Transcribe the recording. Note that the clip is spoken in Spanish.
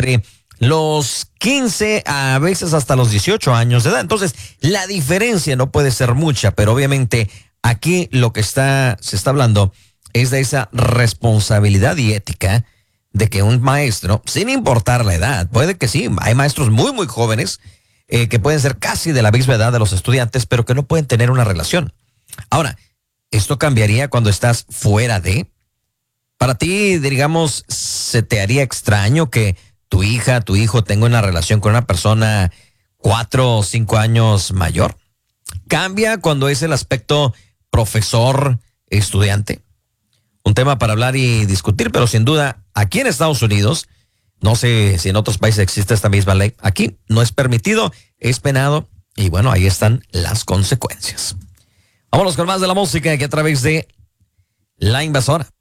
entre los 15 a veces hasta los 18 años de edad. Entonces, la diferencia no puede ser mucha, pero obviamente aquí lo que se está hablando es de esa responsabilidad y ética de que un maestro, sin importar la edad, puede que sí, hay maestros muy, muy jóvenes que pueden ser casi de la misma edad de los estudiantes, pero que no pueden tener una relación. Ahora, ¿esto cambiaría cuando estás fuera de? Para ti, digamos, ¿se te haría extraño que tu hija, tu hijo tenga una relación con una persona 4 o 5 años mayor? ¿Cambia cuando es el aspecto profesor-estudiante? Un tema para hablar y discutir, pero sin duda, aquí en Estados Unidos, no sé si en otros países existe esta misma ley, aquí no es permitido, es penado, y bueno, ahí están las consecuencias. Vámonos con más de la música aquí a través de La Invasora.